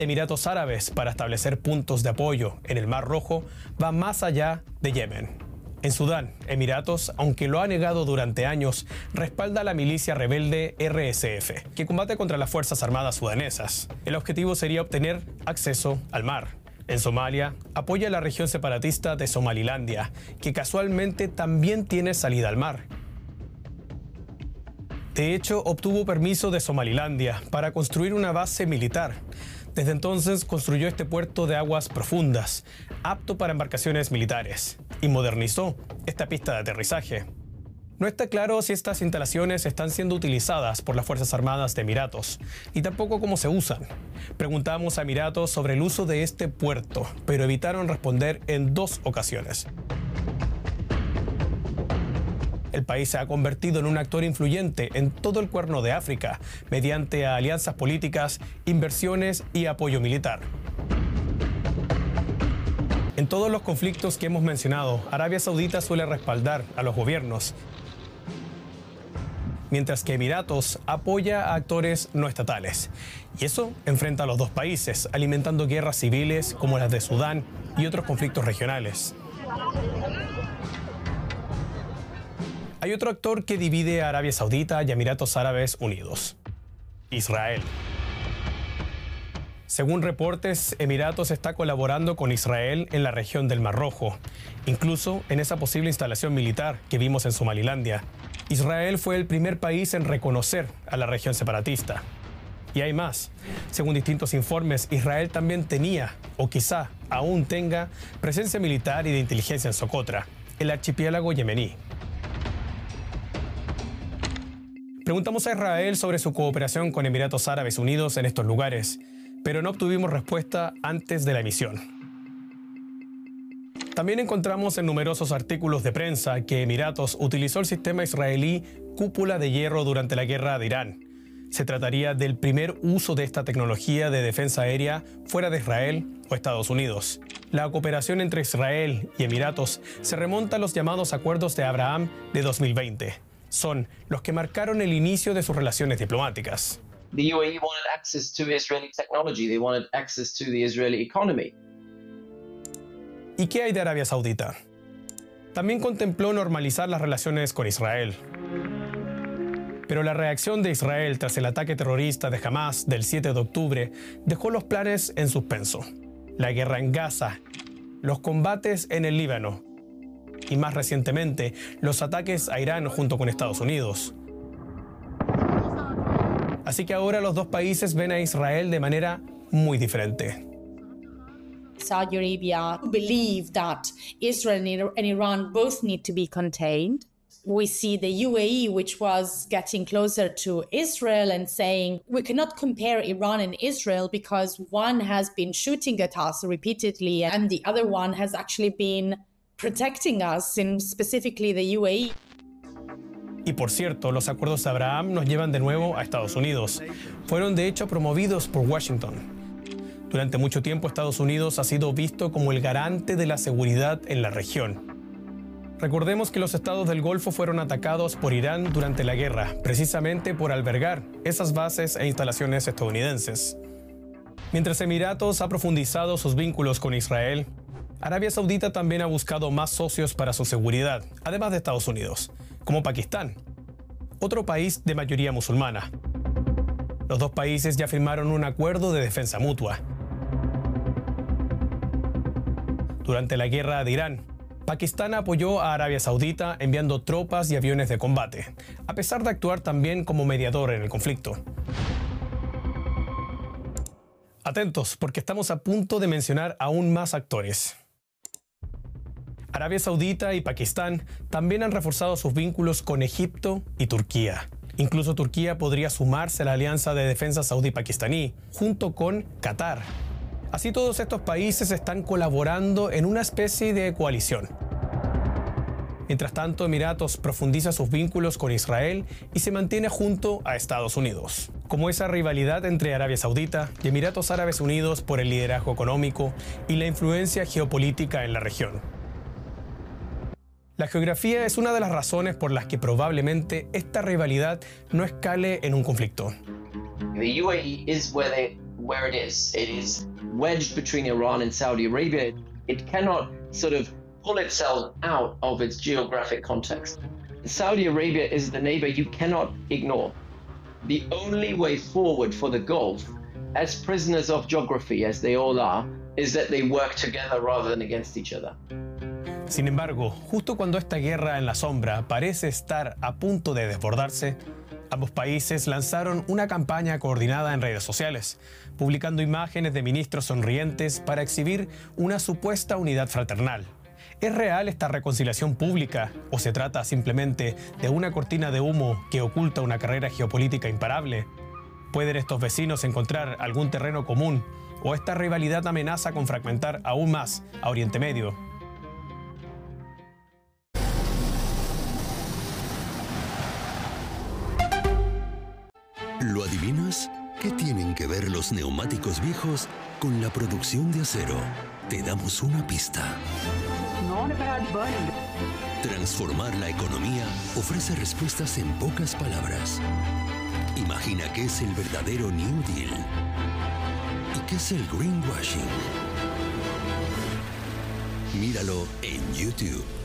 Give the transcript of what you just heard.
Emiratos Árabes para establecer puntos de apoyo en el Mar Rojo va más allá de Yemen. En Sudán, Emiratos, aunque lo ha negado durante años, respalda a la milicia rebelde RSF, que combate contra las Fuerzas Armadas sudanesas. El objetivo sería obtener acceso al mar. En Somalia, apoya a la región separatista de Somalilandia, que casualmente también tiene salida al mar. De hecho, obtuvo permiso de Somalilandia para construir una base militar. Desde entonces construyó este puerto de aguas profundas, apto para embarcaciones militares, y modernizó esta pista de aterrizaje. No está claro si estas instalaciones están siendo utilizadas por las Fuerzas Armadas de Emiratos, ni tampoco cómo se usan. Preguntamos a Emiratos sobre el uso de este puerto, pero evitaron responder en 2 ocasiones. El país se ha convertido en un actor influyente en todo el Cuerno de África, mediante alianzas políticas, inversiones y apoyo militar. En todos los conflictos que hemos mencionado, Arabia Saudita suele respaldar a los gobiernos, mientras que Emiratos apoya a actores no estatales. Y eso enfrenta a los 2 países, alimentando guerras civiles como las de Sudán y otros conflictos regionales. Hay otro actor que divide a Arabia Saudita y Emiratos Árabes Unidos: Israel. Según reportes, Emiratos está colaborando con Israel en la región del Mar Rojo, incluso en esa posible instalación militar que vimos en Somalilandia. Israel fue el primer país en reconocer a la región separatista. Y hay más. Según distintos informes, Israel también tenía, o quizá aún tenga, presencia militar y de inteligencia en Socotra, el archipiélago yemení. Preguntamos a Israel sobre su cooperación con Emiratos Árabes Unidos en estos lugares, pero no obtuvimos respuesta antes de la emisión. También encontramos en numerosos artículos de prensa que Emiratos utilizó el sistema israelí Cúpula de Hierro durante la guerra de Irán. Se trataría del primer uso de esta tecnología de defensa aérea fuera de Israel o Estados Unidos. La cooperación entre Israel y Emiratos se remonta a los llamados Acuerdos de Abraham de 2020. Son los que marcaron el inicio de sus relaciones diplomáticas. The UAE wanted access to Israeli technology. They wanted access to the Israeli economy. ¿Y qué hay de Arabia Saudita? También contempló normalizar las relaciones con Israel. Pero la reacción de Israel tras el ataque terrorista de Hamás del 7 de octubre dejó los planes en suspenso. La guerra en Gaza, los combates en el Líbano y más recientemente los ataques a Irán junto con Estados Unidos. Así que ahora los 2 países ven a Israel de manera muy diferente. Saudi Arabia believe that Israel and Iran both need to be contained. We see the UAE, which was getting closer to Israel and saying we cannot compare Iran and Israel because one has been shooting at us repeatedly and the other one has actually been protecting us, specifically the UAE. Y por cierto, los acuerdos de Abraham nos llevan de nuevo a Estados Unidos. Fueron de hecho promovidos por Washington. Durante mucho tiempo Estados Unidos ha sido visto como el garante de la seguridad en la región. Recordemos que los estados del Golfo fueron atacados por Irán durante la guerra, precisamente por albergar esas bases e instalaciones estadounidenses. Mientras Emiratos ha profundizado sus vínculos con Israel, Arabia Saudita también ha buscado más socios para su seguridad, además de Estados Unidos, como Pakistán, otro país de mayoría musulmana. Los 2 países ya firmaron un acuerdo de defensa mutua. Durante la guerra de Irán, Pakistán apoyó a Arabia Saudita enviando tropas y aviones de combate, a pesar de actuar también como mediador en el conflicto. Atentos, porque estamos a punto de mencionar aún más actores. Arabia Saudita y Pakistán también han reforzado sus vínculos con Egipto y Turquía. Incluso Turquía podría sumarse a la alianza de defensa saudí-pakistaní, junto con Qatar. Así todos estos países están colaborando en una especie de coalición. Mientras tanto, Emiratos profundiza sus vínculos con Israel y se mantiene junto a Estados Unidos. Como esa rivalidad entre Arabia Saudita y Emiratos Árabes Unidos por el liderazgo económico y la influencia geopolítica en la región. La geografía es una de las razones por las que probablemente esta rivalidad no escale en un conflicto. The UAE is where where it is. It is wedged between Iran and Saudi Arabia. It cannot sort of pull itself out of its geographic context. Saudi Arabia is the neighbor you cannot ignore. The only way forward for the Gulf, as prisoners of geography, as they all are, is that they work together rather than against each other. Sin embargo, justo cuando esta guerra en la sombra parece estar a punto de desbordarse, ambos países lanzaron una campaña coordinada en redes sociales, publicando imágenes de ministros sonrientes para exhibir una supuesta unidad fraternal. ¿Es real esta reconciliación pública o se trata simplemente de una cortina de humo que oculta una carrera geopolítica imparable? ¿Pueden estos vecinos encontrar algún terreno común o esta rivalidad amenaza con fragmentar aún más a Oriente Medio? ¿Lo adivinas? ¿Qué tienen que ver los neumáticos viejos con la producción de acero? Te damos una pista. Transformar la economía ofrece respuestas en pocas palabras. Imagina qué es el verdadero New Deal y qué es el greenwashing. Míralo en YouTube.